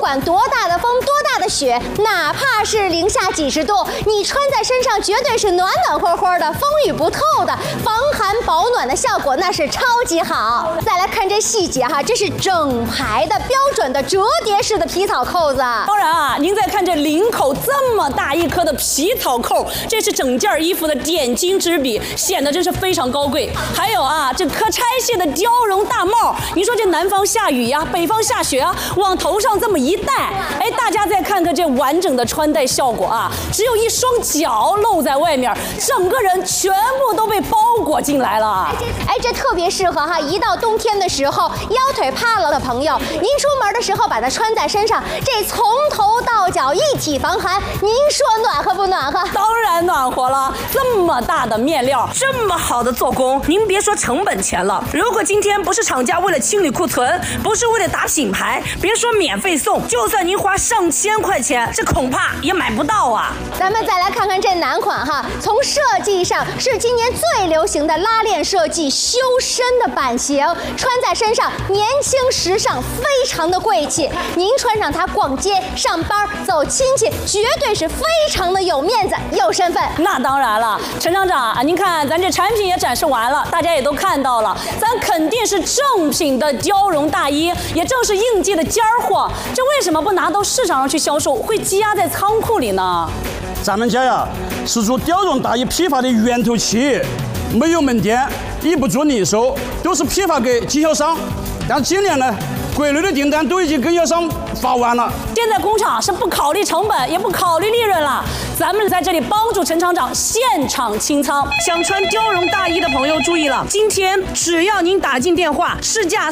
管多大的风、多大的雪，哪怕是零下几十度，你穿在身上绝对是暖暖和和的，风雨不透的，防寒保暖的效果那是超级好。再来看这细节哈，这是整排的标准的折叠式的皮草扣子。 当然啊，您再看这领口这么大一颗的皮草扣，这是整件衣服的点睛之笔，显得真是非常高贵。还有啊，这可拆卸的貂绒大帽，你说这南方下雨呀，北方下雪啊，往头上这么一戴，哎，大家再看看这完整的穿戴效果啊，只有一双脚露在外面，整个人全部都被包裹进来了。 哎，这特别适合哈，一到冬天的时候，腰腿怕了的朋友，您出门的时候把它穿在身上，这从头到脚一体防寒，您说暖和不暖和？ 当然暖和了，这么大的面料，这么好的做工，您别说成本钱了，如果今天不是厂家为了清理库存，不是为了打品牌，别说免费送，就算您花上千块钱，这恐怕也买不到啊。 咱们再来看看这男款哈，从设计上是今年最流行的拉链设计，修身的版型，穿在身上年轻时尚，非常的贵气。您穿上它逛街、上班、走亲戚，绝对是非常的有面子、有身份。 那当然了，陈厂长啊，您看咱这产品也展示完了，大家也都看到了，咱肯定是正品的貂绒大衣，也正是应季的尖儿货。这为什么不拿到市场上去销售，会积压在仓库里呢？ 咱们家呀是做貂绒大衣批发的源头企业，没有门店，也不做零售，都是批发给经销商。但今年呢，国内的订单都已经跟经销商发完了。 现在工厂是不考虑成本，也不考虑利润了。咱们在这里帮助陈厂长现场清仓。想穿貂绒大衣的朋友注意了，今天只要您打进电话，市价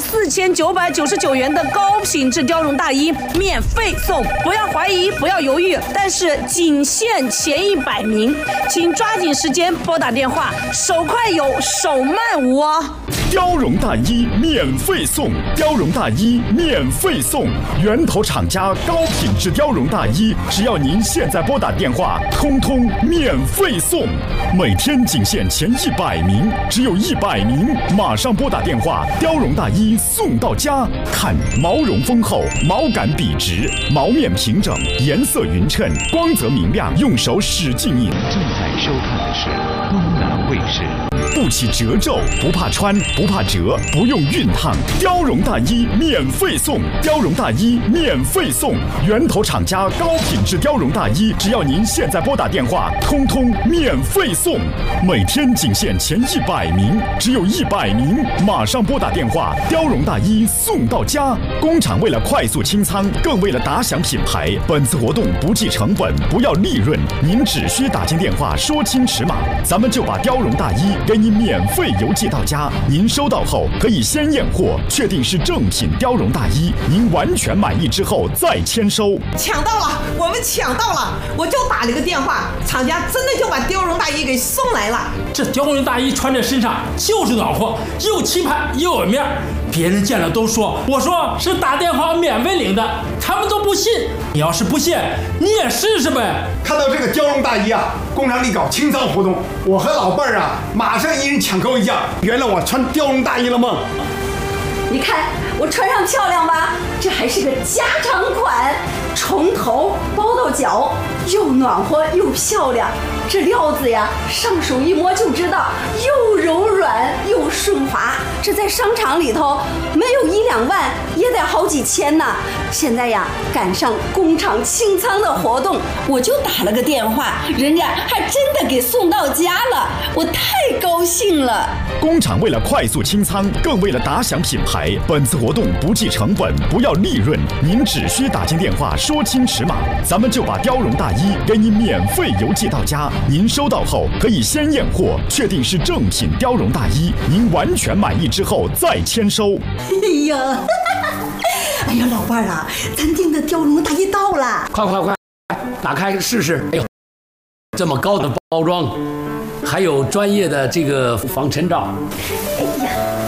4999元的高品质貂绒大衣免费送，不要怀疑，不要犹豫，但是仅限前100名，请抓紧时间拨打电话，手快有，手慢无哦。 貂绒大衣免费送，貂绒大衣免费送，源头厂家高品质貂绒大衣，只要您现在拨打电话，通通免费送。每天仅限前100名，只有100名，马上拨打电话，貂绒大衣送到家。看毛绒丰厚，毛感笔直，毛面平整，颜色匀称，光泽明亮，用手使劲印。 正在收看的是东南卫视。 不起褶皱，不怕穿，不怕折，不用熨烫，貂绒大衣免费送，貂绒大衣免费送，源头厂家高品质貂绒大衣，只要您现在拨打电话，通通免费送。每天仅限前100名，只有100名，马上拨打电话，貂绒大衣送到家。工厂为了快速清仓，更为了打响品牌，本次活动不计成本，不要利润，您只需打进电话说清尺码，咱们就把貂绒大衣给您免费邮寄到家。您收到后可以先验货，确定是正品貂绒大衣，您完全满意之后再签收。 抢到了，我们抢到了，我就打了个电话，厂家真的就把貂绒大衣给送来了。 这貂绒大衣穿在身上就是暖和，又气派又有面，别人见了都说我说是打电话免费领的，他们都不信。你要是不信，你也试试呗。 看到这个貂绒大衣啊，工厂里搞清仓活动，我和老伴儿啊，马上一人抢购一件，圆了我穿貂绒大衣的梦。 你看我穿上漂亮吧？这还是个加长款，从头包到脚，又暖和又漂亮。这料子呀，上手一摸就知道，又柔软又顺滑。这在商场里头没有1、2万，也得好几千呢。现在呀，赶上工厂清仓的活动，我就打了个电话，人家还真的给送到家了，我太高兴了。 工厂为了快速清仓，更为了打响品牌，本次活动不计成本，不要利润，您只需打进电话说清尺码，咱们就把貂绒大衣给您免费邮寄到家。您收到后可以先验货，确定是正品貂绒大衣，您完全满意之后再签收。 哎呀，哎呀，老伴儿啊，咱订的貂绒大衣到了， 快，打开试试。哎呦，这么高的包装，还有专业的这个防尘罩。 哎呀。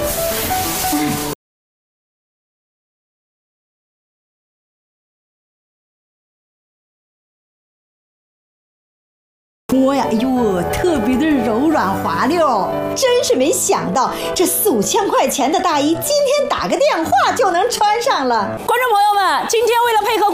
摸呀，哎呦，特别的柔软滑溜，真是没想到这4、5千块钱的大衣，今天打个电话就能穿上了。 观众朋友们，今天为了配合